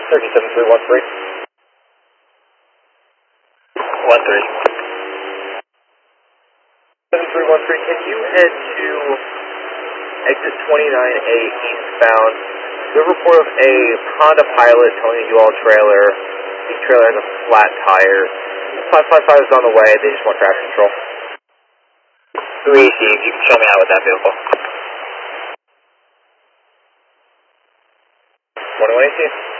37313. 7313, can you head to exit 29A eastbound? We have a report of a Honda Pilot towing a U-Haul trailer. The trailer has a flat tire. 555 is on the way, they just want traffic control. 2AC, if you can show me out with that vehicle. 21AC.